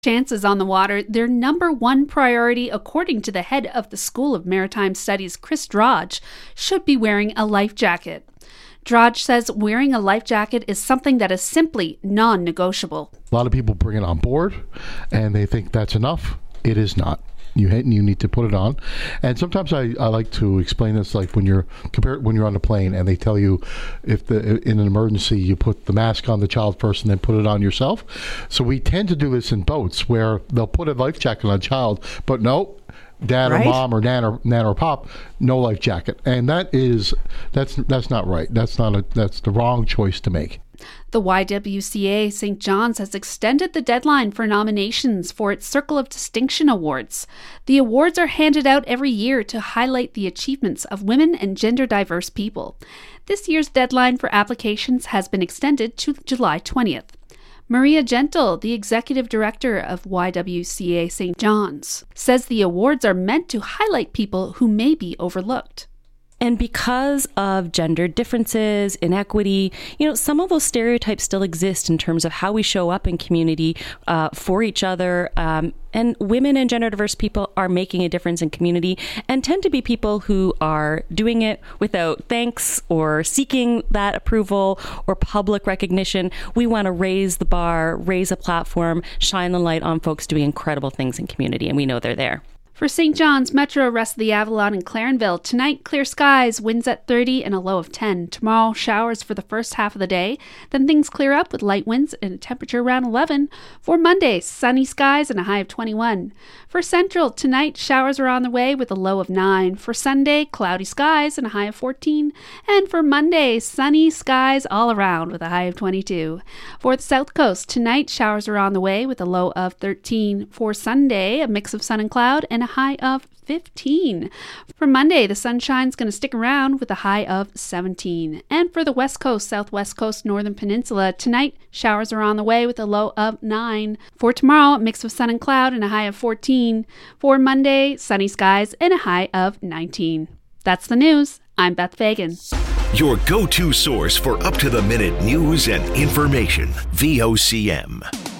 Chances on the water, their number one priority, according to the head of the School of Maritime Studies, Chris Drodge, should be wearing a life jacket. Drodge says wearing a life jacket is something that is simply non-negotiable. A lot of people bring it on board and they think that's enough. It is not. You need to put it on. And sometimes I like to explain this, like when you're on the plane and they tell you if in an emergency you put the mask on the child first and then put it on yourself. So we tend to do this in boats where they'll put a life jacket on a child, but no, dad or mom or nan or pop, no life jacket. And that's not right. That's the wrong choice to make. The YWCA St. John's has extended the deadline for nominations for its Circle of Distinction Awards. The awards are handed out every year to highlight the achievements of women and gender-diverse people. This year's deadline for applications has been extended to July 20th. Maria Gentle, the executive director of YWCA St. John's, says the awards are meant to highlight people who may be overlooked. And because of gender differences, inequity, some of those stereotypes still exist in terms of how we show up in community for each other. And women and gender diverse people are making a difference in community and tend to be people who are doing it without thanks or seeking that approval or public recognition. We want to raise the bar, raise a platform, shine the light on folks doing incredible things in community, and we know they're there. For St. John's, Metro, rest of the Avalon, and Clarenville, tonight clear skies, winds at 30 and a low of 10. Tomorrow, showers for the first half of the day. Then things clear up with light winds and a temperature around 11. For Monday, sunny skies and a high of 21. For Central, tonight, showers are on the way with a low of 9. For Sunday, cloudy skies and a high of 14. And for Monday, sunny skies all around with a high of 22. For the South Coast, tonight, showers are on the way with a low of 13. For Sunday, a mix of sun and cloud and a high of 15. For Monday, the sunshine's going to stick around with a high of 17. And for the West Coast, Southwest Coast, Northern Peninsula, tonight, showers are on the way with a low of 9. For tomorrow, a mix of sun and cloud and a high of 14. For Monday, sunny skies and a high of 19. That's the news. I'm Beth Fagan. Your go-to source for up-to-the-minute news and information, VOCM.